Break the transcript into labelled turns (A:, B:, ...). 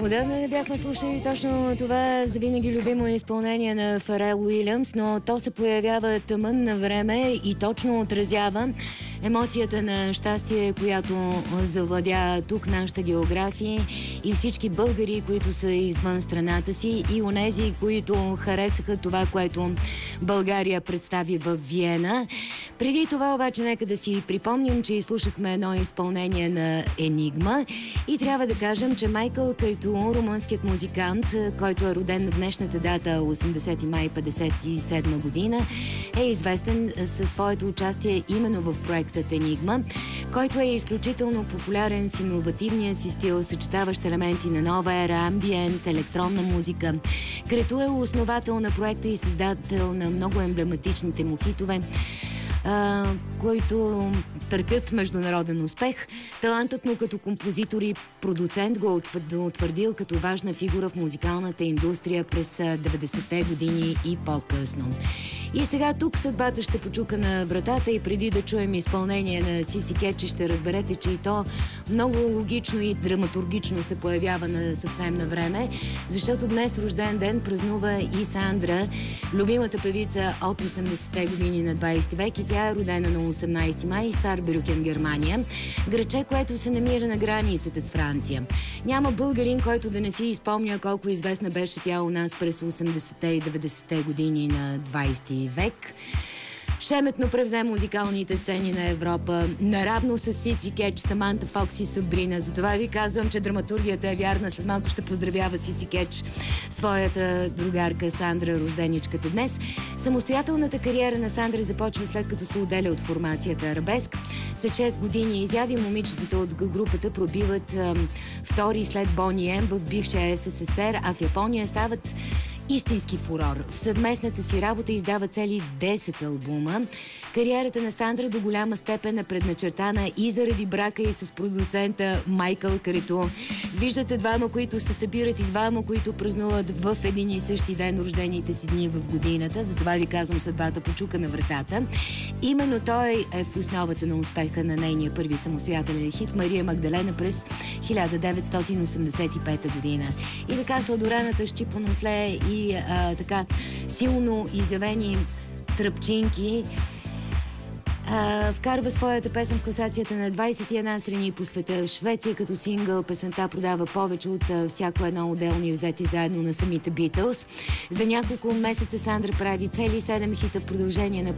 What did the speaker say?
A: Отдавна не бяхме слушали точно това завинаги любимо изпълнение на Фарел Уилямс, но то се появява тъмън на време и точно отразява емоцията на щастие, която завладя тук нашата география и всички българи, които са извън страната си и онези, които харесаха това, което България представи в Виена. Преди това обаче нека да си припомним, че изслушахме едно изпълнение на Енигма и трябва да кажем, че Майкъл Кайту, румънският музикант, който е роден на днешната дата 80 май 57 година, е известен със своето участие именно в проектът Енигма, който е изключително популярен с иновативния си стил, съчетаващ елементи на нова ера, амбиент, електронна музика. Крету е основател на проекта и създател на много емблематичните му хитове, които търпят международен успех. Талантът му като композитор и продуцент го утвърдил като важна фигура в музикалната индустрия през 90-те години и по-късно. И сега тук съдбата ще почука на вратата и преди да чуем изпълнение на Сиси Кетч, ще разберете, че и то много логично и драматургично се появява съвсем на време, защото днес рожден ден празнува и Сандра, любимата певица от 80-те години на 20 век, и тя е родена на 18 май в Сарбрюкен, Германия, градче, което се намира на границата с Франция. Няма българин, който да не си изпомня колко известна беше тя у нас през 80-те и 90-те години на 20 век. Шеметно превзе музикалните сцени на Европа, наравно с Сиси Кетч, Саманта Фокс и Сабрина. Затова ви казвам, че драматургията е вярна. След малко ще поздравява Сиси Кетч своята другарка Сандра, рожденичката днес. Самостоятелната кариера на Сандра започва след като се отделя от формацията Арабеск. За 6 години изяви момичетата от групата пробиват втори след Бони Ем в бившия СССР, а в Япония стават истински фурор. В съвместната си работа издава цели 10 албума. Кариерата на Сандра до голяма степен е предначертана и заради брака и с продуцента Майкъл Кайту. Виждате двама, които се събират и двама, които празнуват в един и същи ден рождените си дни в годината. Затова ви казвам, съдбата почука на вратата. Именно той е в основата на успеха на нейния първи самостоятелен хит Мария Магдалена през 1985 година. И така сладорената щипоносле и така силно изявени тръпчинки вкарва своята песен в класацията на 21 страни по света. В Швеция като сингъл песента продава повече от всяко едно отделни взети заедно на самите Битълс. За няколко месеца Сандра прави цели 7 хита в продължение на